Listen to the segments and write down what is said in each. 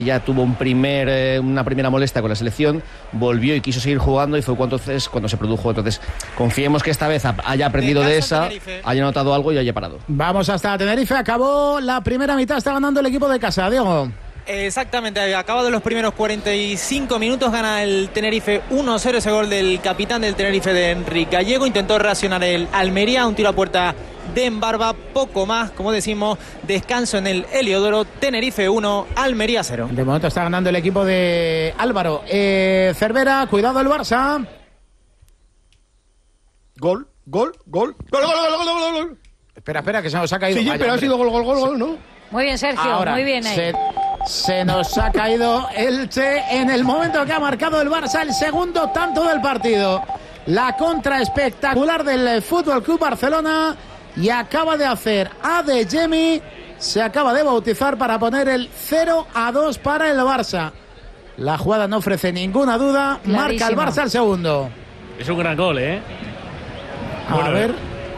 Ya tuvo una primera molestia con la selección, volvió y quiso seguir jugando y fue cuando se produjo. Entonces, confiemos que esta vez haya aprendido de esa, haya notado algo y haya parado. Vamos hasta Tenerife, acabó la primera mitad, está ganando el equipo de casa, Diego. Exactamente, acabado los primeros 45 minutos, gana el Tenerife 1-0, ese gol del capitán del Tenerife, de Enrique Gallego. Intentó reaccionar el Almería, un tiro a puerta de Embarba, poco más, como decimos, descanso en el Heliodoro. Tenerife 1, Almería 0. De momento está ganando el equipo de Álvaro. Cervera, cuidado el Barça. Gol. Espera, que se nos ha caído. Sí, pero ha sido gol, ¿no? Muy bien, Sergio, ahora, muy bien ahí. Se nos ha caído Elche en el momento que ha marcado el Barça el segundo tanto del partido. La contra espectacular del Fútbol Club Barcelona, y acaba de hacer Adeyemi, se acaba de bautizar para poner el 0-2 para el Barça. La jugada no ofrece ninguna duda, marca el Barça el segundo. Es un gran gol, A ver.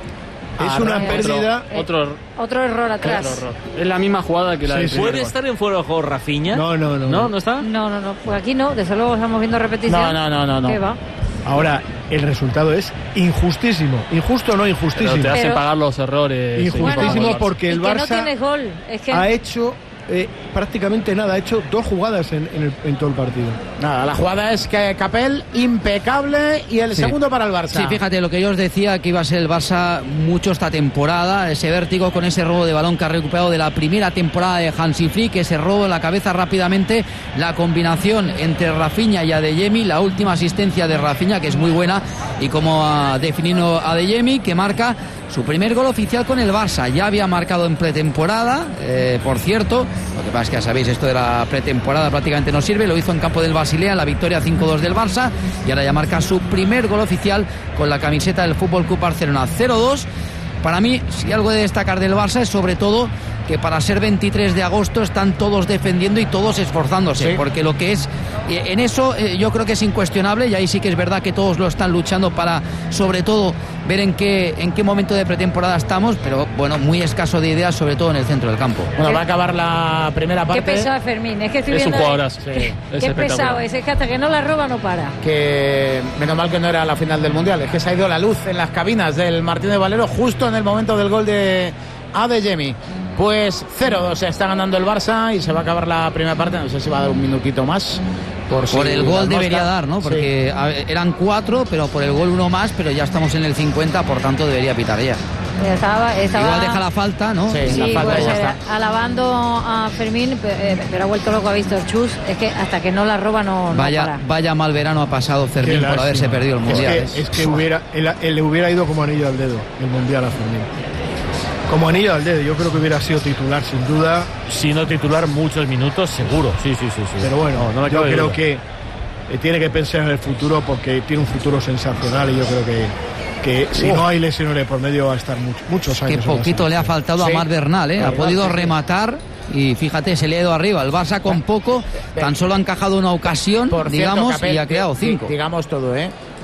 Es una pérdida. Otro error atrás. Es la misma jugada que la del ¿Puede estar en fuera de juego Rafinha? No. ¿No está? No. Pues aquí no, desde luego estamos viendo repetición. No. ¿Qué va? Ahora, el resultado es injustísimo. Injusto o no injustísimo. Pero te hacen pagar los errores. Injustísimo porque el Barça no tienes gol. Es que ha hecho prácticamente nada. Ha hecho 2 jugadas en todo el partido. Nada, la jugada es que Capel, impecable, y el segundo para el Barça. Sí, fíjate, lo que yo os decía, que iba a ser el Barça mucho esta temporada, ese vértigo con ese robo de balón que ha recuperado de la primera temporada de Hansi Flick, ese robo en la cabeza rápidamente, la combinación entre Rafinha y Adeyemi, la última asistencia de Rafinha, que es muy buena, y como ha definido Adeyemi, que marca su primer gol oficial con el Barça. Ya había marcado en pretemporada, por cierto. Lo que pasa es que ya sabéis, esto de la pretemporada prácticamente no sirve. Lo hizo en campo del Basilea, la victoria 5-2 del Barça, y ahora ya marca su primer gol oficial con la camiseta del FC Barcelona. 0-2. Para mí, si algo de destacar del Barça es sobre todo que para ser 23 de agosto están todos defendiendo y todos esforzándose, porque lo que es, en eso yo creo que es incuestionable, y ahí sí que es verdad que todos lo están luchando para, sobre todo, ver en qué momento de pretemporada estamos, pero bueno, muy escaso de ideas, sobre todo en el centro del campo. Bueno, va a acabar la primera parte. Qué pesado Fermín, es que estoy viendo. Es un jugadorazo. Qué pesado es que hasta que no la roba no para. Que menos mal que no era la final del Mundial, es que se ha ido la luz en las cabinas del Martínez Valero justo en el momento del gol de Adeyemi. Pues 0-2 se está ganando el Barça y se va a acabar la primera parte. No sé si va a dar un minutito más. Por el gol debería dar, ¿no? Porque eran 4, pero por el gol 1 más, pero ya estamos en el 50, por tanto debería pitar ya. Estaba... Igual deja la falta, ¿no? Sí, la falta pues, ya está. Alabando a Fermín, pero ha vuelto loco, ha visto el chus. Es que hasta que no la roba no para. Vaya mal verano ha pasado Fermín por haberse perdido el Mundial. Es que le hubiera ido como anillo al dedo el Mundial a Fermín. Como anillo al dedo, yo creo que hubiera sido titular sin duda. Si no titular muchos minutos, seguro. Sí. Pero bueno, yo creo que tiene que pensar en el futuro, porque tiene un futuro sensacional, y yo creo que si no hay lesiones por medio va a estar muchos años. Qué poquito le ha faltado a Marc Bernal, ¿eh? Ha podido rematar y fíjate, se le ha ido arriba. El Barça con poco, tan solo ha encajado una ocasión, digamos, Capel, y ha creado 5. Digamos todo,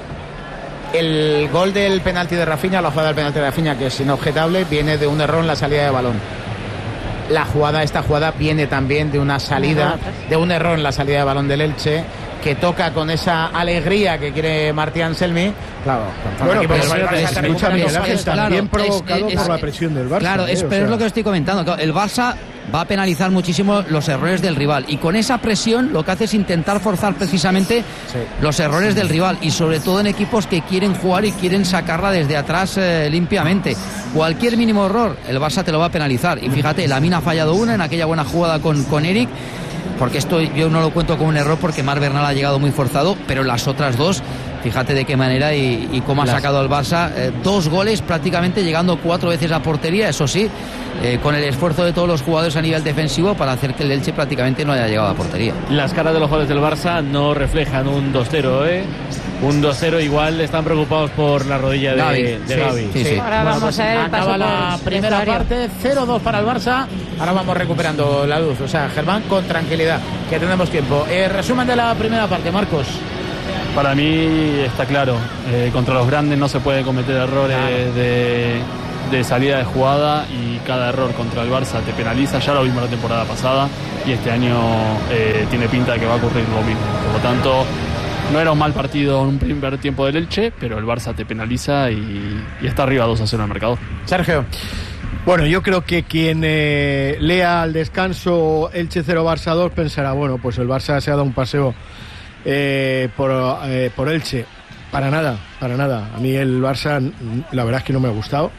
El gol del penalti de Rafinha, la jugada del penalti de Rafinha, que es inobjetable, viene de un error en la salida de balón. Esta jugada viene también de una salida, de un error en la salida de balón del Elche, que toca con esa alegría que quiere Martí Anselmi. Claro, también provocado por la presión del Barça. Claro, pero es lo que estoy comentando. El Barça va a penalizar muchísimo los errores del rival, y con esa presión lo que hace es intentar forzar precisamente los errores del rival, y sobre todo en equipos que quieren jugar y quieren sacarla desde atrás limpiamente. Cualquier mínimo error el Barça te lo va a penalizar, y fíjate, Lamine ha fallado una en aquella buena jugada con Eric, porque esto yo no lo cuento como un error porque Marc Bernal ha llegado muy forzado, pero las otras dos, fíjate de qué manera y cómo ha sacado al Barça 2 goles prácticamente, llegando 4 veces a portería, eso sí, con el esfuerzo de todos los jugadores a nivel defensivo para hacer que el Elche prácticamente no haya llegado a portería. Las caras de los jugadores del Barça no reflejan un 2-0, Un 2-0, igual están preocupados por la rodilla de Gavi. Sí. Ahora vamos a ver el paso. Acaba la primera parte, 0-2 para el Barça. Ahora vamos recuperando la luz. O sea, Germán, con tranquilidad, que tenemos tiempo. Resumen de la primera parte, Marcos. Para mí está claro, contra los grandes no se puede cometer errores de salida de jugada, y cada error contra el Barça te penaliza. Ya lo vimos la temporada pasada, y este año tiene pinta de que va a ocurrir lo mismo. Por lo tanto, no era un mal partido en un primer tiempo del Elche, pero el Barça te penaliza y está arriba 2-0 en el marcador. Sergio. Bueno, yo creo que quien lea al descanso Elche 0, Barça 2 pensará, bueno, pues el Barça se ha dado un paseo por Elche. Para nada. A mí el Barça, la verdad es que no me ha gustado.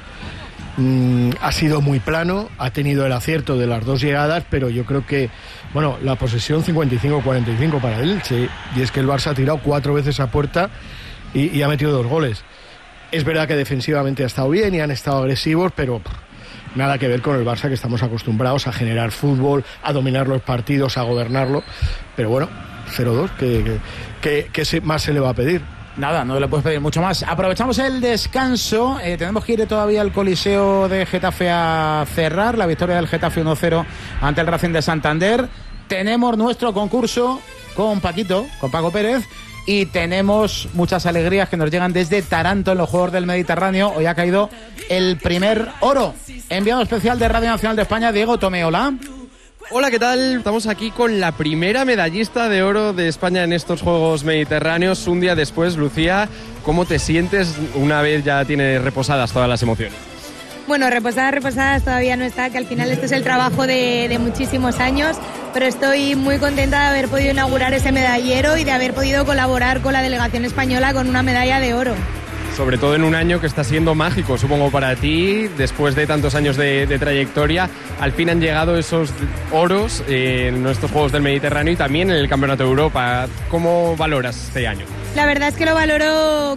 Ha sido muy plano, ha tenido el acierto de las dos llegadas, pero yo creo que, bueno, la posesión 55-45 para el Elche, y es que el Barça ha tirado 4 veces a puerta y ha metido 2 goles. Es verdad que defensivamente ha estado bien y han estado agresivos, pero nada que ver con el Barça, que estamos acostumbrados a generar fútbol, a dominar los partidos, a gobernarlo. Pero bueno, 0-2, ¿qué más se le va a pedir? Nada, no le puedes pedir mucho más. Aprovechamos el descanso. Tenemos que ir todavía al Coliseo de Getafe a cerrar la victoria del Getafe 1-0 ante el Racing de Santander. Tenemos nuestro concurso con Paquito, con Paco Pérez. Y tenemos muchas alegrías que nos llegan desde Taranto en los Juegos del Mediterráneo. Hoy ha caído el primer oro. Enviado especial de Radio Nacional de España, Diego Tomeola. Hola, ¿qué tal? Estamos aquí con la primera medallista de oro de España en estos Juegos Mediterráneos. Un día después, Lucía, ¿cómo te sientes una vez ya tienes reposadas todas las emociones? Bueno, reposadas todavía no está, que al final esto es el trabajo de muchísimos años, pero estoy muy contenta de haber podido inaugurar ese medallero y de haber podido colaborar con la delegación española con una medalla de oro. Sobre todo en un año que está siendo mágico, supongo, para ti, después de tantos años de trayectoria. Al fin han llegado esos oros en nuestros Juegos del Mediterráneo y también en el Campeonato de Europa. ¿Cómo valoras este año? La verdad es que lo valoro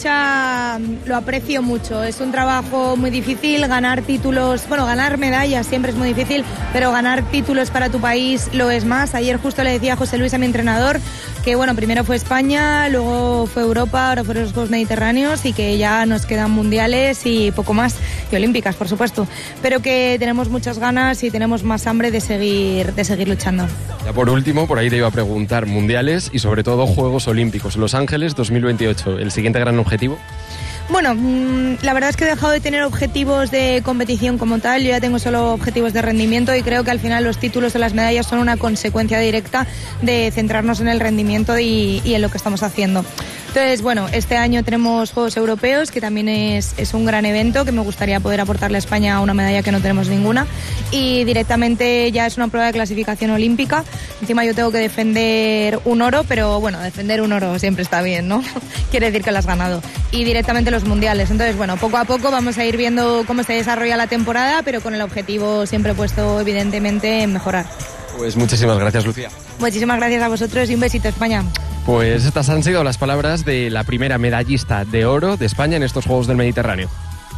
lo aprecio mucho. Es un trabajo muy difícil, ganar títulos, ganar medallas siempre es muy difícil, pero ganar títulos para tu país lo es más. Ayer justo le decía a José Luis, a mi entrenador, que primero fue España, luego fue Europa, ahora fueron los Juegos Mediterráneos y que ya nos quedan mundiales y poco más, y olímpicas, por supuesto, pero que tenemos muchas ganas y tenemos más hambre de seguir luchando. Ya por último, por ahí te iba a preguntar, mundiales y sobre todo Juegos Olímpicos, Los Ángeles 2028, ¿el siguiente gran objetivo? Bueno, la verdad es que he dejado de tener objetivos de competición como tal, yo ya tengo solo objetivos de rendimiento y creo que al final los títulos o las medallas son una consecuencia directa de centrarnos en el rendimiento y en lo que estamos haciendo. Entonces, este año tenemos Juegos Europeos, que también es un gran evento, que me gustaría poder aportarle a España una medalla que no tenemos ninguna, y directamente ya es una prueba de clasificación olímpica. Encima yo tengo que defender un oro, pero defender un oro siempre está bien, ¿no? Quiere decir que lo has ganado. Y directamente los mundiales. Entonces, poco a poco vamos a ir viendo cómo se desarrolla la temporada, pero con el objetivo siempre puesto, evidentemente, en mejorar. Pues muchísimas gracias, Lucía. Muchísimas gracias a vosotros y un besito, España. Pues estas han sido las palabras de la primera medallista de oro de España en estos Juegos del Mediterráneo.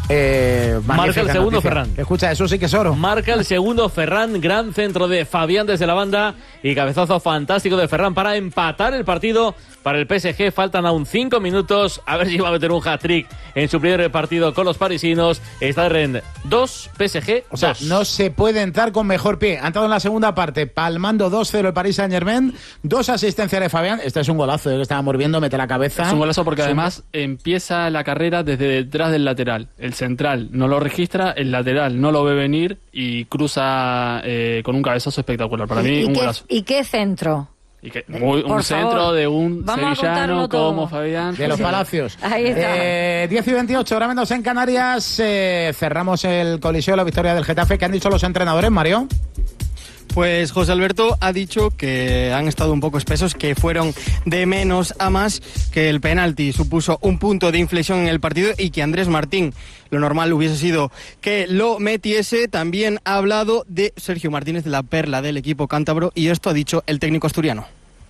Marca el segundo Ferran. Escucha, eso sí que es oro. Marca el segundo Ferran, gran centro de Fabián desde la banda y cabezazo fantástico de Ferran para empatar el partido para el PSG. Faltan aún 5 minutos, a ver si va a meter un hat-trick en su primer partido con los parisinos. Está en 2, PSG 2. O sea, no se puede entrar con mejor pie. Ha entrado en la segunda parte, palmando 2-0 el Paris Saint-Germain, 2 asistencias de Fabián. Este es un golazo, que estaba mordiendo, mete la cabeza. Es un golazo porque además empieza la carrera desde detrás del lateral. El central no lo registra, el lateral no lo ve venir y cruza con un cabezazo espectacular. Para mí, un golazo. ¿Y qué centro? Un centro de un sevillano como Fabián. De los Palacios. Ahí está. 10 y 28, ahora menos en Canarias. Cerramos el Coliseo, la victoria del Getafe. ¿Qué han dicho los entrenadores, Mario? Pues José Alberto ha dicho que han estado un poco espesos, que fueron de menos a más, que el penalti supuso un punto de inflexión en el partido y que Andrés Martín, lo normal hubiese sido que lo metiese. También ha hablado de Sergio Martínez, de la perla del equipo cántabro, y esto ha dicho el técnico asturiano.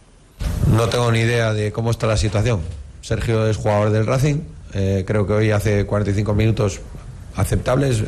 No tengo ni idea de cómo está la situación. Sergio es jugador del Racing, creo que hoy hace 45 minutos aceptables,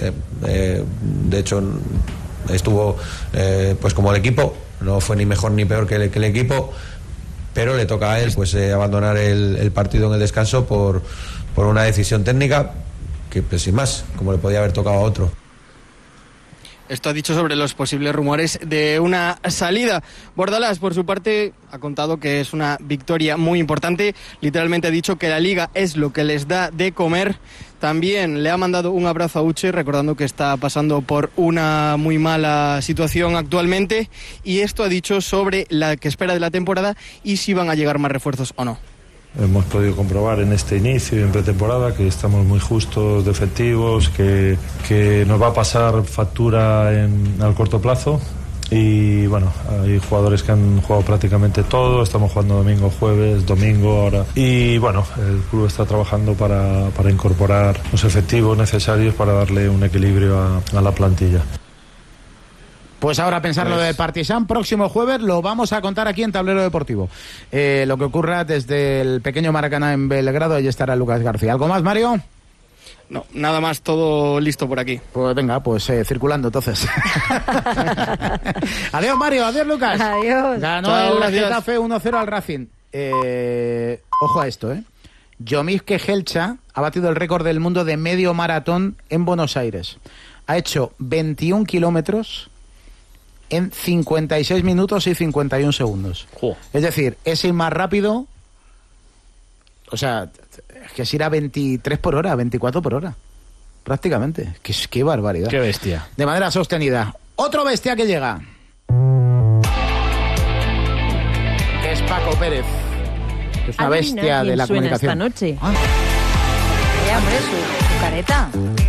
de hecho estuvo pues como el equipo, no fue ni mejor ni peor que el equipo, pero le toca a él pues abandonar el partido en el descanso por una decisión técnica que pues sin más, como le podía haber tocado a otro. Esto ha dicho sobre los posibles rumores de una salida. Bordalás, por su parte, ha contado que es una victoria muy importante. Literalmente ha dicho que la Liga es lo que les da de comer. También le ha mandado un abrazo a Uche, recordando que está pasando por una muy mala situación actualmente. Y esto ha dicho sobre la que espera de la temporada y si van a llegar más refuerzos o no. Hemos podido comprobar en este inicio y en pretemporada que estamos muy justos de efectivos, que nos va a pasar factura al corto plazo. Y bueno, hay jugadores que han jugado prácticamente todo, estamos jugando domingo, jueves, domingo ahora. Y bueno, el club está trabajando para incorporar los efectivos necesarios para darle un equilibrio a la plantilla. Pues ahora pensar lo del Partizan, próximo jueves lo vamos a contar aquí en Tablero Deportivo. Lo que ocurra desde el pequeño Maracaná en Belgrado, allí estará Lucas García. ¿Algo más, Mario? No, nada más, todo listo por aquí. Pues venga, pues circulando entonces. Adiós, Mario, adiós, Lucas. Adiós. Ganó el Getafe 1-0 al Racing. Ojo a esto, Jomizke Helcha ha batido el récord del mundo de medio maratón en Buenos Aires. Ha hecho 21 kilómetros en 56 minutos y 51 segundos. Es decir, es el más rápido. O sea, es que es ir a 23 por hora, 24 por hora. Prácticamente. Qué barbaridad. Qué bestia. De manera sostenida. Otro bestia que llega. Es Paco Pérez. Es una bestia de la comunicación. Esta noche. Hombre, su careta.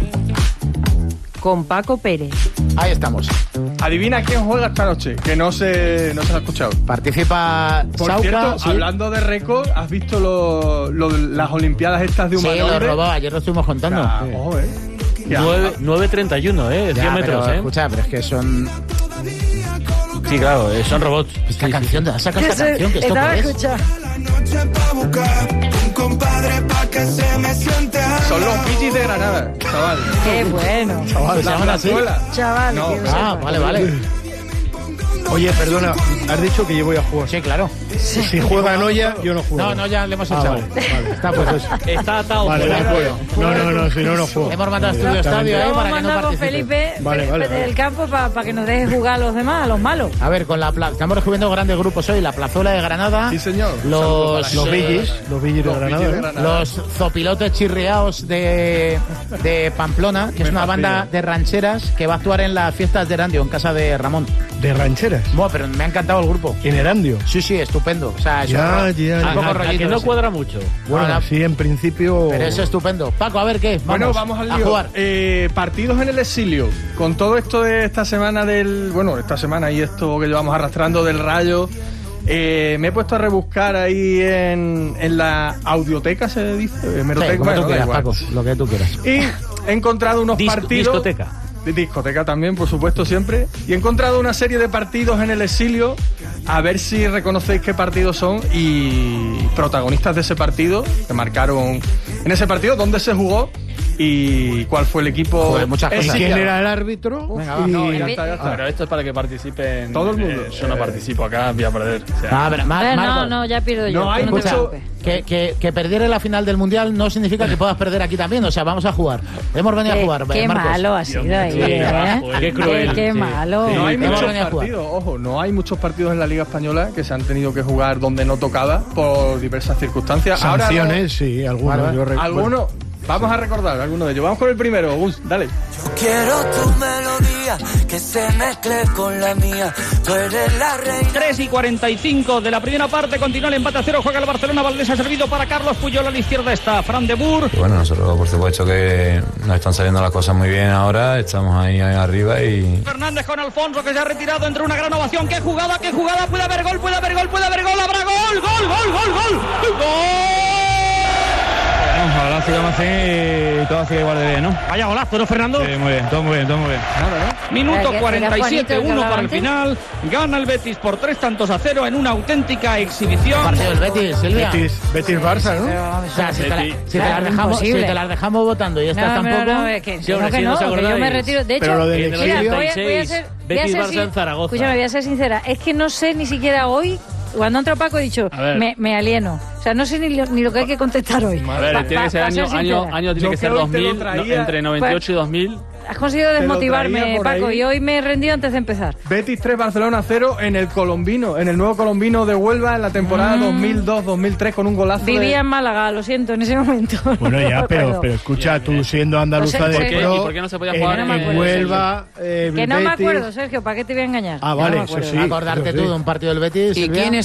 Con Paco Pérez. Ahí estamos. Adivina quién juega esta noche, que no se ha escuchado. Participa Por Sauca. cierto, ¿sí? Hablando de récord, ¿has visto las Olimpiadas estas de humanoide? Sí, lo robó, ayer lo estuvimos contando. Ojo, 9.31, 10 metros, Escucha, pero es que son... Sí, claro, son robots. Esta canción, saca esta canción, que esto estaba es. escuchando. Son los bichis de Granada, chaval. Qué bueno. Chaval, ¿se llaman así? Chaval. No. Vale. Oye, perdona, has dicho que yo voy a jugar. Sí, claro. Si juega Noya, yo no juego. No, ya le hemos echado. Vale. Está pues eso. Está atado. Vale, de acuerdo. No, si no juego. Hemos mandado a Estudio Estadio Vamos para a que no mandar con participe. Felipe del campo para que nos deje jugar a los demás, a los malos. A ver, con estamos descubriendo grandes grupos hoy. La Plazuela de Granada. Sí, señor. Los Villis de Granada. Los Zopilotes Chirriaos de Pamplona, que es una banda de rancheras que va a actuar en las fiestas de Erandio, en casa de Ramón. ¿De rancheras? Bueno, pero me ha encantado el grupo. ¿En Erandio? Sí, estupendo. O sea, eso Ya. un poco A rollito que no ese. cuadra mucho. Bueno, sí, en principio... Pero eso es estupendo. Paco, a ver qué. Vamos al lío. a jugar. Partidos en el exilio. Con todo esto de esta semana esta semana y esto que llevamos arrastrando del Rayo, me he puesto a rebuscar ahí en la audioteca, se dice. Hemeroteca, Como tú da quieras, igual. Paco, lo que tú quieras. Y he encontrado unos partidos. Discoteca también, por supuesto, siempre. Y he encontrado una serie de partidos en el exilio. A ver si reconocéis qué partidos son y protagonistas de ese partido que marcaron en ese partido, dónde se jugó y cuál fue el equipo. Joder, muchas cosas. ¿Quién era el árbitro? Venga, va. No, ya está. Pero esto es para que participen todo el mundo. Yo no participo acá, voy a perder. O sea, No, ya pierdo yo. No hay tú te mucho- preocupes. Que perder en la final del Mundial no significa que puedas perder aquí también. O sea, vamos a jugar. Hemos venido a jugar. Qué Marcos. malo ha sido ahí, Qué cruel. Qué Sí. malo. No hay Hemos muchos venido a jugar. partidos, ojo, no hay muchos partidos en la Liga Española que se han tenido que jugar donde no tocaba por diversas circunstancias. Sanciones, sí, algunos. Vale. Yo recuerdo. Algunos, vamos a recordar algunos de ellos. Vamos con el primero, Gus, dale. Quiero tu melodía, que se mezcle con la mía. Tú eres la reina. 3:45 de la primera parte, continúa el empate a 0, juega el Barcelona, Valdés ha servido para Carlos Puyol, a la izquierda está Fran de Boer. Y bueno, nosotros por supuesto que nos están saliendo las cosas muy bien ahora, estamos ahí arriba y... Fernández con Alfonso, que se ha retirado entre una gran ovación. ¡Qué jugada, puede haber gol, habrá gol! ¡Gol! Ojalá sigamos así y todo sigue igual de bien, ¿no? Vaya golazo, ¿no, Fernando? Sí, muy bien, todo muy bien. Minuto Era 47, Juanito 1 para el antes. final. Gana el Betis por 3-0 en una auténtica exhibición. Partido del Betis, Silvia. Betis Barça, ¿no? O sea, si te Claro, las dejamos votando y estas tampoco. No, es que, Sí, hombre, que si no os que yo me acordáis. retiro. De hecho, Pero lo del mira, exilio- voy a ser Betis Barça en Zaragoza. Escúchame, voy a ser sincera. Es que no sé ni siquiera hoy. Cuando entra Paco he dicho, A ver. me alieno. O sea, no sé ni lo que hay que contestar hoy. A ver, tiene que ser Pa' ser año sincera. tiene que Yo ser que hoy te lo 2000, traía. entre 98 y 2000. Has conseguido desmotivarme, Paco, y hoy me he rendido antes de empezar. Betis 3, Barcelona 0 en el Colombino, en el nuevo Colombino de Huelva en la temporada 2002-2003 con un golazo. Vivía en Málaga, lo siento, en ese momento. Bueno, ya, pero escucha, tú siendo andaluza de pro, ¿Y por qué no se podía jugar en Huelva, que no me acuerdo, Sergio, ¿para qué te voy a engañar? Ah, vale, eso sí. Acordarte tú de un partido del Betis. ¿Y quién